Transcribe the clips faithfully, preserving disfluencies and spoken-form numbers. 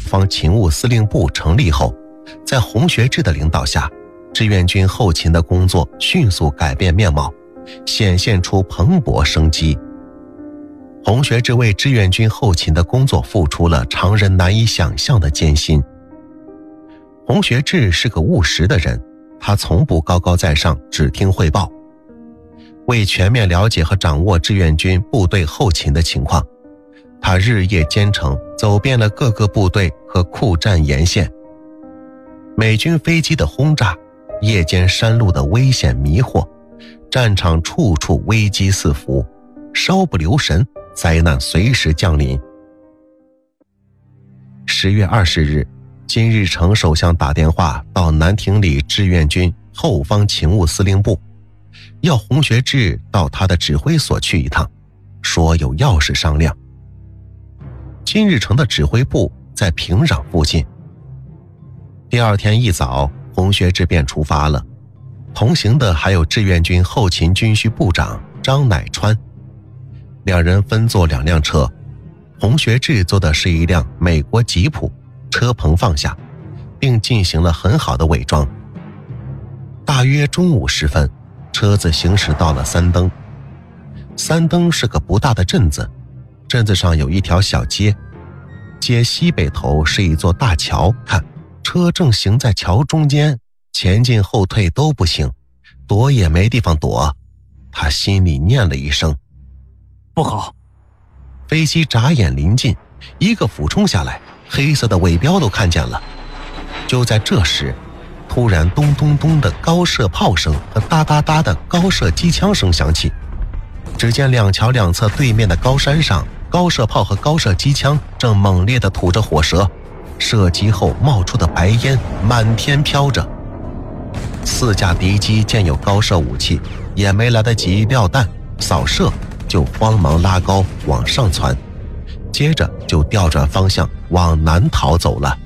方勤务司令部成立后，在洪学智的领导下，志愿军后勤的工作迅速改变面貌，显现出蓬勃生机。洪学智为志愿军后勤的工作付出了常人难以想象的艰辛。洪学智是个务实的人，他从不高高在上，只听汇报。为全面了解和掌握志愿军部队后勤的情况，他日夜兼程，走遍了各个部队和库站沿线。美军飞机的轰炸，夜间山路的危险迷惑，战场处处危机四伏，稍不留神，灾难随时降临。十月二十日，金日成首相打电话到南亭里志愿军后方勤务司令部，要洪学智到他的指挥所去一趟，说有要事商量。金日成的指挥部在平壤附近。第二天一早，洪学智便出发了，同行的还有志愿军后勤军需部长张乃川。两人分坐两辆车，洪学智坐的是一辆美国吉普，车棚放下，并进行了很好的伪装。大约中午时分，车子行驶到了三登。三登是个不大的镇子，镇子上有一条小街，街西北头是一座大桥，看车正行在桥中间，前进后退都不行，躲也没地方躲。他心里念了一声不好。飞机眨眼临近，一个俯冲下来，黑色的尾标都看见了。就在这时，突然咚咚咚的高射炮声和哒哒哒的高射机枪声响起。只见两桥两侧对面的高山上，高射炮和高射机枪正猛烈地吐着火舌，射击后冒出的白烟满天飘着。四架敌机见有高射武器，也没来得及撂弹扫射，就慌忙拉高往上窜，接着就调转方向往南逃走了。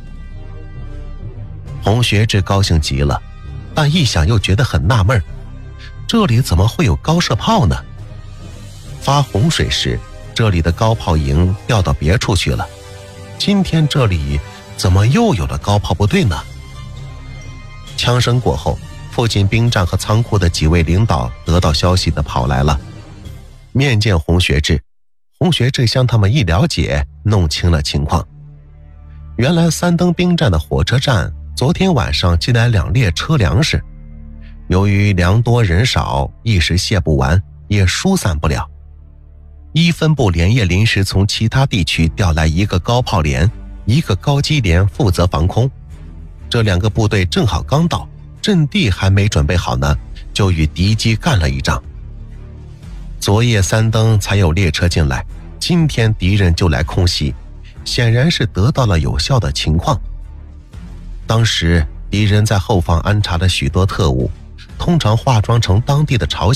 洪学智高兴极了，但一想又觉得很纳闷，这里怎么会有高射炮呢？发洪水时，这里的高炮营调到别处去了，今天这里怎么又有了高炮部队呢？枪声过后，附近兵站和仓库的几位领导得到消息的跑来了，面见洪学智。洪学智向他们一了解，弄清了情况。原来三登兵站的火车站昨天晚上进来两列车粮食，由于粮多人少，一时卸不完，也疏散不了。一分部连夜临时从其他地区调来一个高炮连，一个高机连负责防空。这两个部队正好刚到，阵地还没准备好呢，就与敌机干了一仗。昨夜三登才有列车进来，今天敌人就来空袭，显然是得到了有效的情况。当时敌人在后方安插了许多特务，通常化妆成当地的朝